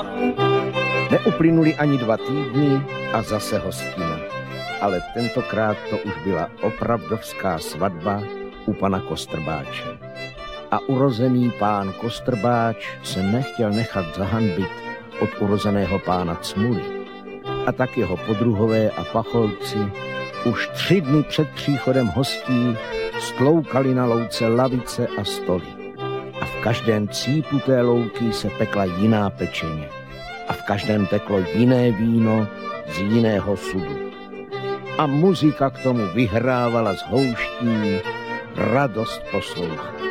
Neuplynuli ani 2 týdny a zase hostina. Ale tentokrát to už byla opravdovská svatba u pana Kostrbáče. A urozený pán Kostrbáč se nechtěl nechat zahanbit od urozeného pána Cmuly. A tak jeho podruhové a pacholci už 3 dny před příchodem hostí stloukali na louce lavice a stoly. A v každém cípu té louky se pekla jiná pečeně. A v každém teklo jiné víno z jiného sudu. A muzika k tomu vyhrávala z houští, radost poslouchat.